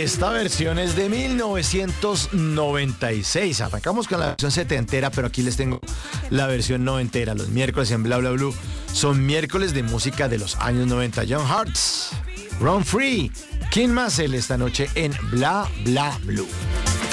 Esta versión es de 1996. Arrancamos con la versión setentera, pero aquí les tengo la versión noventera. Los miércoles en Bla Bla Blue son miércoles de música de los años 90. Young Hearts, Run Free. ¿Quién más él esta noche en Bla Bla Blue?